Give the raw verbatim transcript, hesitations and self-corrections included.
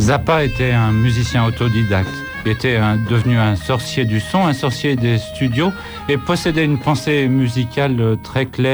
Zappa était un musicien autodidacte. Il était un, devenu un sorcier du son, un sorcier des studios et possédait une pensée musicale très claire.